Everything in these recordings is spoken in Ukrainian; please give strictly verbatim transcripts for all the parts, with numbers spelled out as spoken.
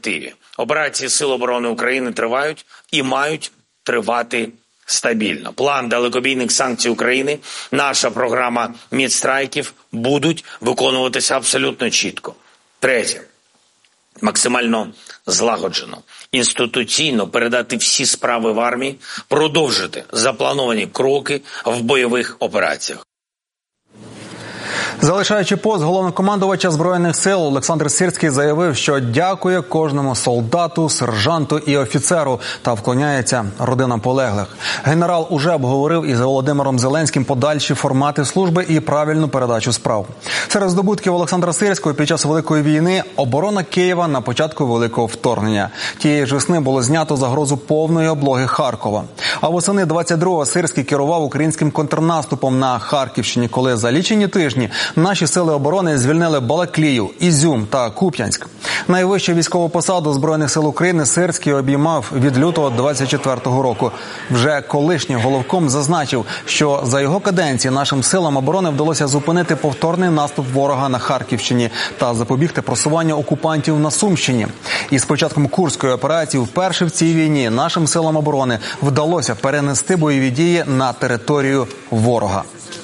перспективі. Операції Сил оборони України тривають і мають тривати стабільно. План далекобійних санкцій України, наша програма мідстрайків будуть виконуватися абсолютно чітко. Третє. Максимально злагоджено, інституційно передати всі справи в армії, продовжити заплановані кроки в бойових операціях. Залишаючи пост головнокомандувача Збройних сил, Олександр Сирський заявив, що дякує кожному солдату, сержанту і офіцеру та вклоняється родинам полеглих. Генерал уже обговорив із Володимиром Зеленським подальші формати служби і правильну передачу справ. Серед здобутків Олександра Сирського під час Великої війни – оборона Києва на початку Великого вторгнення. Тієї ж весни було знято загрозу повної облоги Харкова. А восени двадцять другого Сирський керував українським контрнаступом на Харківщині, коли за лічені тижні наші сили оборони звільнили Балаклію, Ізюм та Куп'янськ. Найвищу військову посаду Збройних сил України Сирський обіймав від лютого двадцять четвертого року. Вже колишній головком зазначив, що за його каденції нашим силам оборони вдалося зупинити повторний наступ ворога на Харківщині та запобігти просуванню окупантів на Сумщині. І з початком Курської операції вперше в цій війні нашим силам оборони вдалося перенести бойові дії на територію ворога.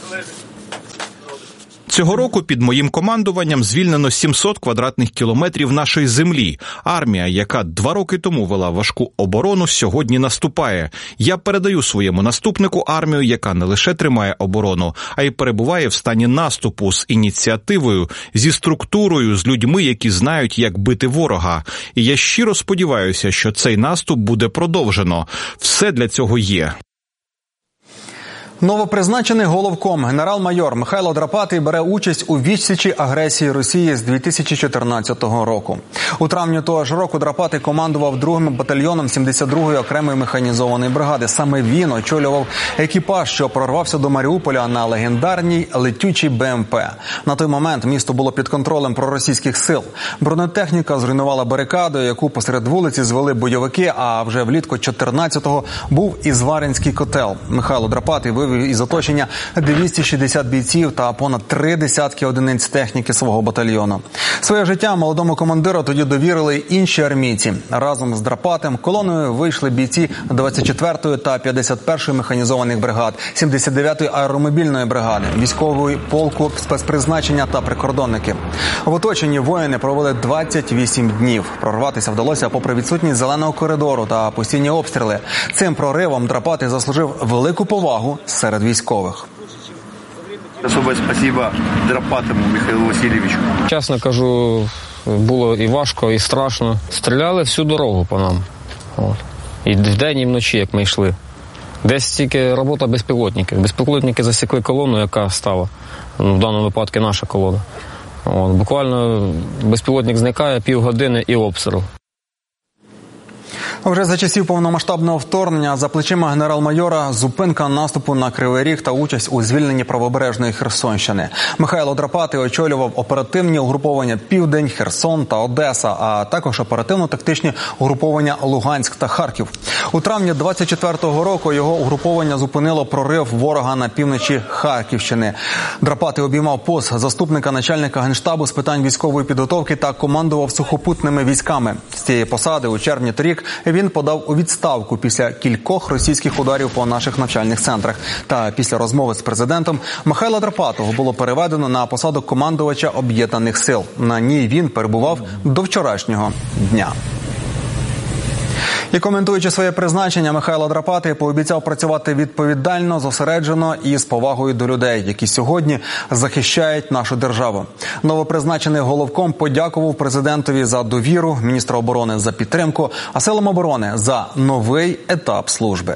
Цього року під моїм командуванням звільнено сімсот квадратних кілометрів нашої землі. Армія, яка два роки тому вела важку оборону, сьогодні наступає. Я передаю своєму наступнику армію, яка не лише тримає оборону, а й перебуває в стані наступу з ініціативою, зі структурою, з людьми, які знають, як бити ворога. І я щиро сподіваюся, що цей наступ буде продовжено. Все для цього є. Новопризначений головком генерал-майор Михайло Драпатий бере участь у відсічі агресії Росії з дві тисячі чотирнадцятого року. У травні того ж року Драпатий командував другим батальйоном сімдесят другої окремої механізованої бригади. Саме він очолював екіпаж, що прорвався до Маріуполя на легендарній летючій Бе Ем Пе. На той момент місто було під контролем проросійських сил. Бронетехніка зруйнувала барикаду, яку посеред вулиці звели бойовики, а вже влітку чотирнадцятого був і Зваринський котел. Михайло Драпатий вивів із оточення двісті шістдесят бійців та понад три десятки одиниць техніки свого батальйону. Своє життя молодому командиру тоді довірили інші армійці. Разом з Драпатим колоною вийшли бійці двадцять четвертої та п'ятдесят першої механізованих бригад, сімдесят дев'ятої аеромобільної бригади, військової полку спецпризначення та прикордонники. В оточенні воїни провели двадцять вісім днів. Прорватися вдалося попри відсутність зеленого коридору та постійні обстріли. Цим проривом Драпатий заслужив велику повагу серед військових. Особливе спасибо Драпатому Михайлу Васильовичу. Чесно кажу, було і важко, і страшно. Стріляли всю дорогу по нам. От. І вдень, і вночі, як ми йшли. Десь тільки робота безпілотників. Безпілотники засікли колону, яка стала. Ну, в даному випадку наша колона. От. Буквально безпілотник зникає, півгодини і обстріл. Вже за часів повномасштабного вторгнення за плечима генерал-майора зупинка наступу на Кривий Ріг та участь у звільненні правобережної Херсонщини. Михайло Драпатий очолював оперативні угруповання «Південь», «Херсон» та «Одеса», а також оперативно-тактичні угруповання «Луганськ» та «Харків». У травні двадцять четвертого року його угруповання зупинило прорив ворога на півночі Харківщини. Драпатий обіймав пост заступника начальника Генштабу з питань військової підготовки та командував сухопутними військами. З цієї посади у червні торік він подав у відставку після кількох російських ударів по наших навчальних центрах. Та після розмови з президентом Михайла Драпатого було переведено на посаду командувача Об'єднаних сил. На ній він перебував до вчорашнього дня. І коментуючи своє призначення, Михайло Драпатий пообіцяв працювати відповідально, зосереджено і з повагою до людей, які сьогодні захищають нашу державу. Новопризначений головком подякував президентові за довіру, міністра оборони за підтримку, а силам оборони за новий етап служби.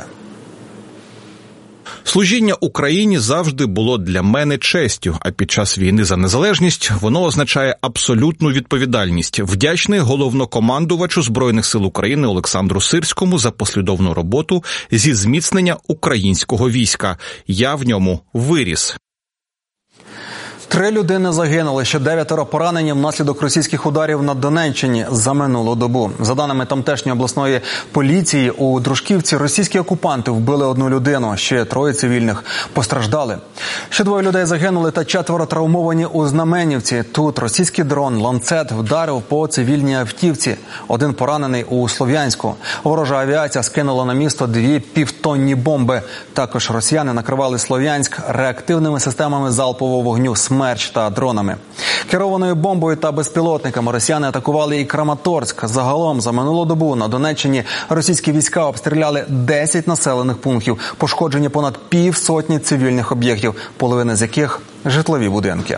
Служіння Україні завжди було для мене честю, а під час війни за незалежність воно означає абсолютну відповідальність. Вдячний головнокомандувачу Збройних сил України Олександру Сирському за послідовну роботу зі зміцнення українського війська. Я в ньому виріс. Три людини загинули, ще дев'ятеро поранені внаслідок російських ударів на Донеччині за минулу добу. За даними тамтешньої обласної поліції, у Дружківці російські окупанти вбили одну людину, ще троє цивільних постраждали. Ще двоє людей загинули та четверо травмовані у Знаменівці. Тут російський дрон «Ланцет» вдарив по цивільній автівці. Один поранений у Слов'янську. Ворожа авіація скинула на місто дві півтонні бомби. Також росіяни накривали Слов'янськ реактивними системами залпового вогню «Смерч» та дронами. Керованою бомбою та безпілотниками росіяни атакували і Краматорськ. Загалом за минулу добу на Донеччині російські війська обстріляли десять населених пунктів, пошкоджені понад півсотні цивільних об'єктів, половина з яких – житлові будинки.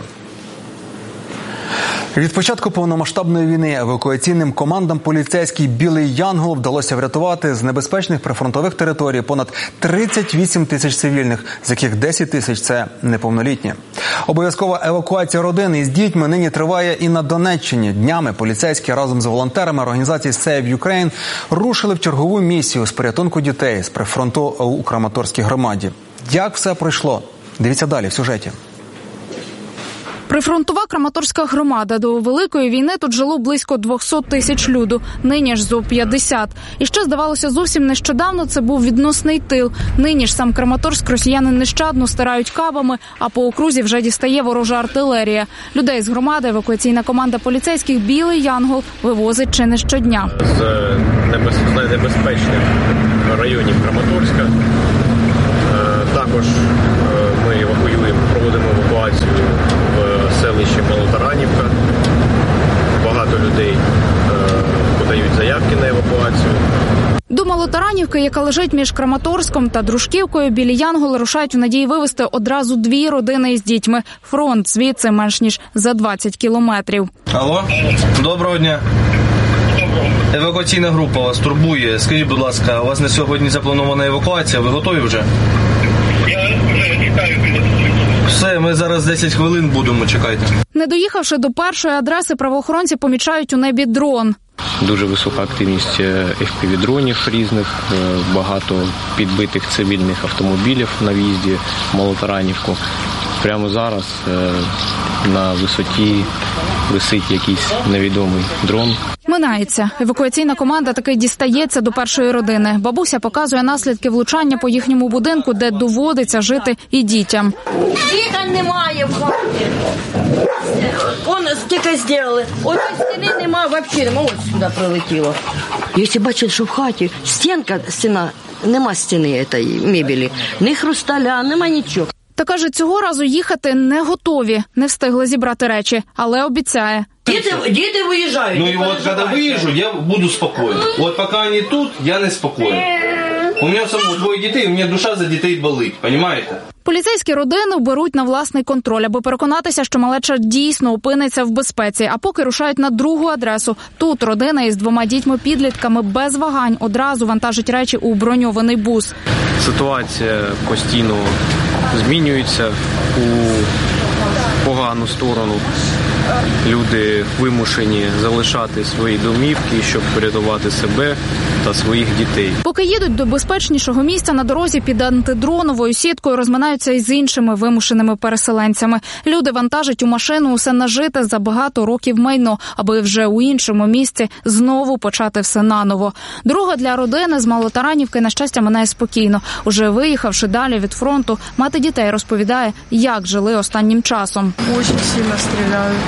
Від початку повномасштабної війни евакуаційним командам поліцейський «Білий Янгол» вдалося врятувати з небезпечних прифронтових територій понад тридцять вісім тисяч цивільних, з яких десять тисяч – це неповнолітні. Обов'язкова евакуація родин із дітьми нині триває і на Донеччині. Днями поліцейські разом з волонтерами організації Save Ukraine рушили в чергову місію з порятунку дітей з прифронту у Краматорській громаді. Як все пройшло? Дивіться далі в сюжеті. Прифронтова Краматорська громада. До Великої війни тут жило близько двісті тисяч люду, нині ж зо п'ятдесят. І ще, здавалося, зовсім нещодавно це був відносний тил. Нині ж сам Краматорськ росіяни нещадно стирають кабами, а по окрузі вже дістає ворожа артилерія. Людей з громади евакуаційна команда поліцейських «Білий Янгол» вивозить чи не щодня. З небезпечних районів Краматорська також ми евакуюємо, проводимо евакуацію в селищі Малотаранівка. Багато людей подають заявки на евакуацію. До Малотаранівки, яка лежить між Краматорськом та Дружківкою, «Білі Янголи» рушають в надії вивезти одразу дві родини із дітьми. Фронт звідси менш ніж за двадцять кілометрів. Алло, доброго дня. Евакуаційна група вас турбує. Скажіть, будь ласка, у вас на сьогодні запланована евакуація, ви готові вже? Все, ми зараз десять хвилин будемо, чекайте. Не доїхавши до першої адреси, правоохоронці помічають у небі дрон. Дуже висока активність еф пі ві-дронів різних, багато підбитих цивільних автомобілів на в'їзді в Малотаранівку. Прямо зараз на висоті висить якийсь невідомий дрон. Минається. Евакуаційна команда таки дістається до першої родини. Бабуся показує наслідки влучання по їхньому будинку, де доводиться жити і дітям. Вікон немає в хаті. Он тільки зробили. Ось стіни немає взагалі. Ось сюди прилетіло. Якщо бачите, що в хаті стінка, стіна, нема стіни цієї мебелі, ні хрусталя, нема нічого. Та каже, цього разу їхати не готові, не встигли зібрати речі, але обіцяє. Діти, діти виїжджають. Ну і от коли виїжджу, я буду спокійний. От поки вони тут, я не спокійний. У мене самого двоє дітей, у мене душа за дітей болить, розумієте? Поліцейські родину беруть на власний контроль, аби переконатися, що малеча дійсно опиниться в безпеці. А поки рушають на другу адресу. Тут родина із двома дітьми-підлітками без вагань одразу вантажить речі у броньований бус. Ситуація постійно змінюється у погану сторону. Люди вимушені залишати свої домівки, щоб порятувати себе та своїх дітей. Поки їдуть до безпечнішого місця, на дорозі під антидроновою сіткою розминаються із іншими вимушеними переселенцями. Люди вантажать у машину усе нажите за багато років майно, аби вже у іншому місці знову почати все наново. Дорога для родини з Малотаранівки, на щастя, минає спокійно. Уже виїхавши далі від фронту, мати дітей розповідає, як жили останнім часом. Дуже сильно стріляють.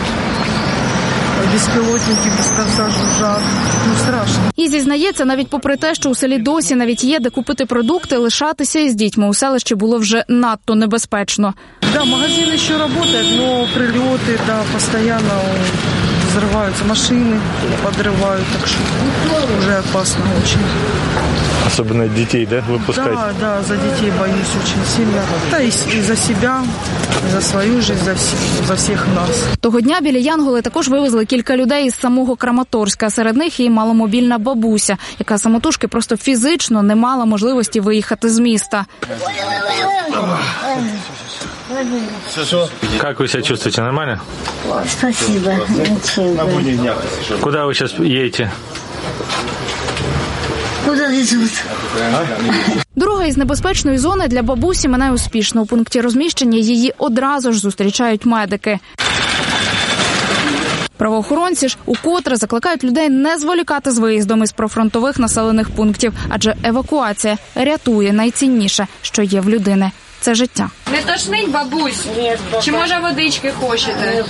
Безпілотники без конца жужжать. Ну, страшно. І зізнається, навіть попри те, що у селі досі навіть є де купити продукти, лишатися із дітьми у селищі було вже надто небезпечно. Да, магазин ще працює, але прильоти, да, постійно взриваються машини, підривають, так що вже опасно дуже. Особенно детей, да, выпускать? Да, да, за детей боюсь очень сильно. Да, и, и за себя, и за свою жизнь, за, за всіх нас. Того дня «Білі Янголи» також вивезли кілька людей із самого Краматорська. Серед них і маломобільна бабуся, яка самотужки просто фізично не мала можливості виїхати з міста. Как вы себя чувствуете? Нормально? Спасибо. Куда вы сейчас едете? Куди везуть? Дорога із небезпечної зони для бабусі минає успішно. У пункті розміщення її одразу ж зустрічають медики. Правоохоронці ж укотре закликають людей не зволікати з виїздом із прифронтових населених пунктів, адже евакуація рятує найцінніше, що є в людини – це життя. Не тошнить, бабусь? Чи, може, водички хочете?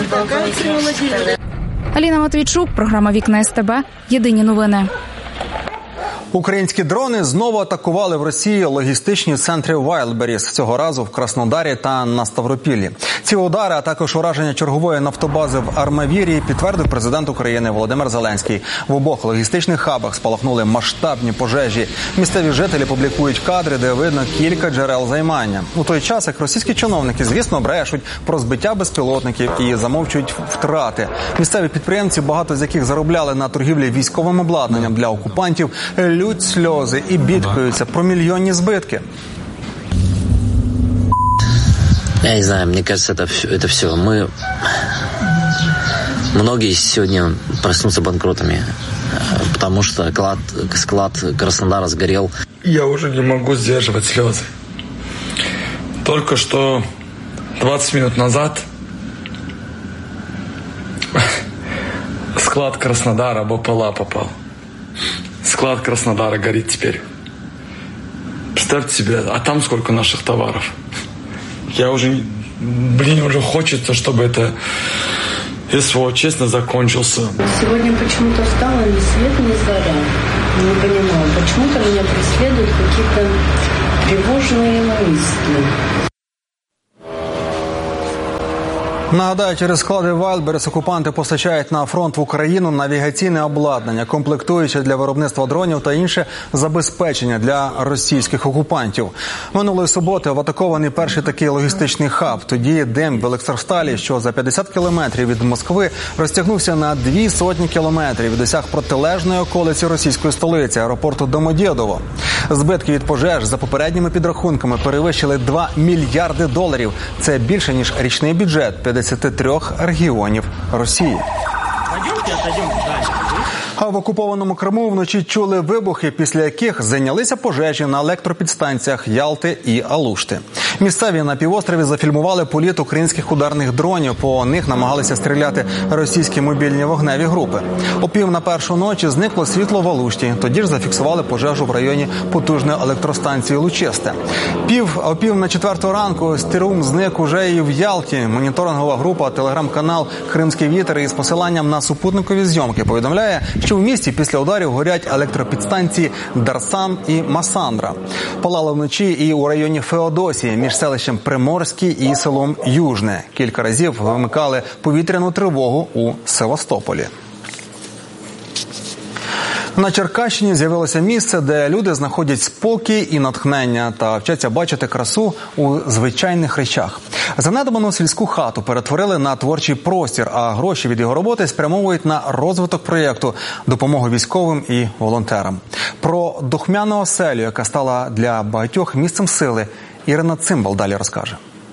Аліна Матвійчук, програма «Вікна СТБ», єдині новини. Українські дрони знову атакували в Росії логістичні центри Wildberries, цього разу в Краснодарі та на Ставропіллі. Ці удари, а також ураження чергової нафтобази в Армавірі підтвердив президент України Володимир Зеленський. В обох логістичних хабах спалахнули масштабні пожежі. Місцеві жителі публікують кадри, де видно кілька джерел займання. У той час, як російські чиновники, звісно, брешуть про збиття безпілотників і замовчують втрати. Місцеві підприємці, багато з яких заробляли на торгівлі військовим обладнанням для окупантів, лють сльози і бідкаються про мільйонні збитки. Я не знаю, мне кажется, это, это все. Мы... Многие сегодня проснутся банкротами, потому что склад, склад Краснодара сгорел. Я уже не могу сдерживать слезы. Только что двадцать минут назад склад Краснодара в ОПЛА попал. Склад Краснодара горит теперь. Представьте себе, а там сколько наших товаров. Я уже, блин, уже хочется, чтобы это СВО честно закончился. Сегодня почему-то стало ни свет, ни заря. Не понимаю, почему-то меня преследуют какие-то тревожные мысли. Нагадаю, через склади Wildberries окупанти постачають на фронт в Україну навігаційне обладнання, комплектуюче для виробництва дронів та інше забезпечення для російських окупантів. Минулої суботи в атакований перший такий логістичний хаб. Тоді дим в Електросталі, що за п'ятдесят кілометрів від Москви, розтягнувся на дві сотні кілометрів і досяг протилежної околиці російської столиці – аеропорту Домодєдово. Збитки від пожеж за попередніми підрахунками перевищили два мільярди доларів. Це більше, ніж річний бюджет п'ятдесят три регіонів Росії. А в окупованому Криму вночі чули вибухи, після яких зайнялися пожежі на електропідстанціях Ялти і Алушти. Місцеві на півострові зафільмували політ українських ударних дронів. По них намагалися стріляти російські мобільні вогневі групи. О пів на першу ночі зникло світло в Алушті. Тоді ж зафіксували пожежу в районі потужної електростанції Лучесте. Пів, о пів на четверту ранку струм зник уже і в Ялті. Моніторингова група, телеграм-канал «Кримський вітер» із посиланням на супутникові зйомки повідомляє, що в місті після ударів горять електропідстанції Дарсан і Масандра. Палало вночі і у районі Феодосії, між селищем Приморський і селом Южне. Кілька разів вимикали повітряну тривогу у Севастополі. На Черкащині з'явилося місце, де люди знаходять спокій і натхнення та вчаться бачити красу у звичайних речах. Занедбану сільську хату перетворили на творчий простір, а гроші від його роботи спрямовують на розвиток проєкту, допомогу військовим і волонтерам. Про духмяну оселю, яка стала для багатьох місцем сили, Ірина Цимбал далі розкаже.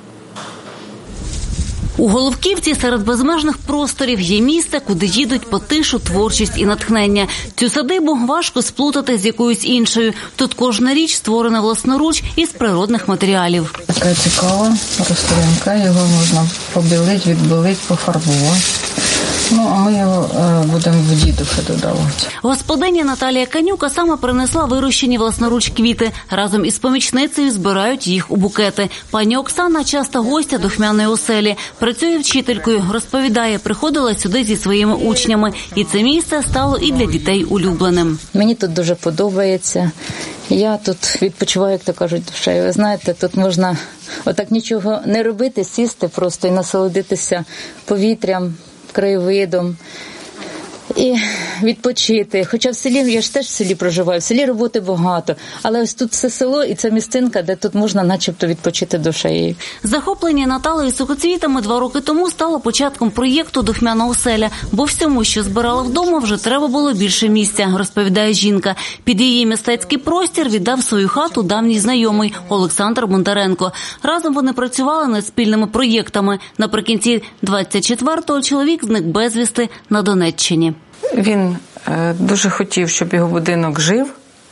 У Головківці серед безмежних просторів є місце, куди їдуть по тишу, творчість і натхнення. Цю садибу важко сплутати з якоюсь іншою. Тут кожна річ створена власноруч із природних матеріалів. Така цікава рослинка, його можна побілити, відбілити, пофарбувати. Ну, а ми його е, будемо в дідухи додавати. Господиня Наталія Канюка саме принесла вирощені власноруч квіти. Разом із помічницею збирають їх у букети. Пані Оксана – часта гостя духмяної оселі. Працює вчителькою. Розповідає, приходила сюди зі своїми учнями. І це місце стало і для дітей улюбленим. Мені тут дуже подобається. Я тут відпочиваю, як то кажуть, душею. Ви знаєте, тут можна отак нічого не робити, сісти просто і насолодитися повітрям, краєвидом і відпочити. Хоча в селі, я ж теж в селі проживаю, в селі роботи багато, але ось тут все село і це місцинка, де тут можна начебто відпочити душею. Захоплення Наталею сухоцвітами два роки тому стало початком проєкту «Духмяна оселя», бо всьому, що збирала вдома, вже треба було більше місця, розповідає жінка. Під її мистецький простір віддав свою хату давній знайомий Олександр Бондаренко. Разом вони працювали над спільними проєктами. Наприкінці двадцять четвертого чоловік зник безвісти на Донеччині. Він е, дуже хотів, щоб його будинок жив,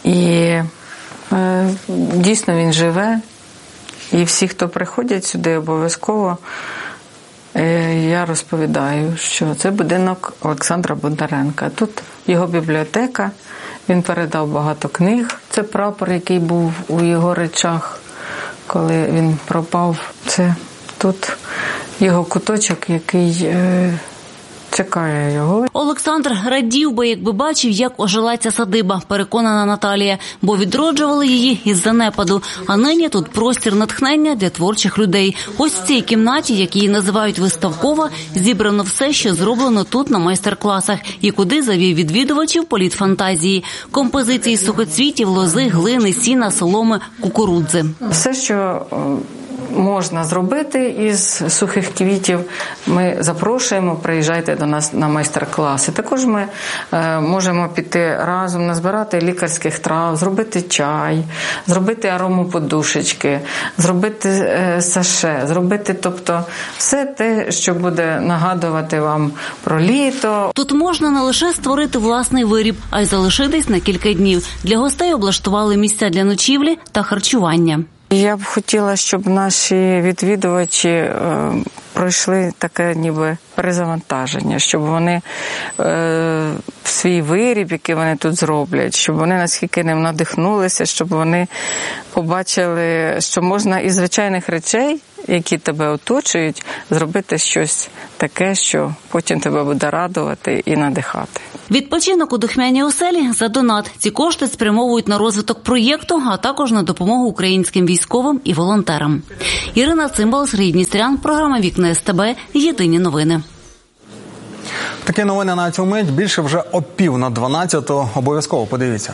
І е, дійсно він живе. І всі, хто приходять сюди, обов'язково е, я розповідаю, що це будинок Олександра Бондаренка. Тут його бібліотека, він передав багато книг. Це прапор, який був у його речах, коли він пропав. Це тут його куточок, який е, чекає його. Олександр радів би, якби бачив, як ожила ця садиба, переконана Наталія, бо відроджували її із занепаду. А нині тут простір натхнення для творчих людей. Ось в цій кімнаті, як її називають виставкова, зібрано все, що зроблено тут на майстер-класах, і куди завів відвідувачів політ фантазії. Композиції сухоцвітів, лози, глини, сіна, соломи, кукурудзи. Все, що можна зробити із сухих квітів, ми запрошуємо, приїжджайте до нас на майстер-класи. Також ми е, можемо піти разом, назбирати лікарських трав, зробити чай, зробити аромоподушечки, зробити е, саше, зробити, тобто, все те, що буде нагадувати вам про літо. Тут можна не лише створити власний виріб, а й залишитись на кілька днів. Для гостей облаштували місця для ночівлі та харчування. Я б хотіла, щоб наші відвідувачі е, пройшли таке ніби перезавантаження, щоб вони е, свій виріб, який вони тут зроблять, щоб вони наскільки ним надихнулися, щоб вони побачили, що можна із звичайних речей, які тебе оточують, зробити щось таке, що потім тебе буде радувати і надихати. Відпочинок у духмяній оселі за донат. Ці кошти спрямовують на розвиток проєкту, а також на допомогу українським військовим і волонтерам. Ірина Цимбал, Сергій Дністрян, програма «Вікна СТБ», єдині новини. Такі новини на цю мить. Більше вже о пів на дванадцяту. Обов'язково подивіться.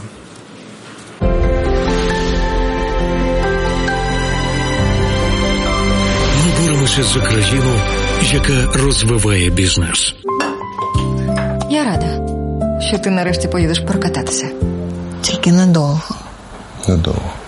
Ми боремося за країну, яка розвиває бізнес. Я рада, що ти нарешті поїдеш прокататися. Тільки недовго. Недовго.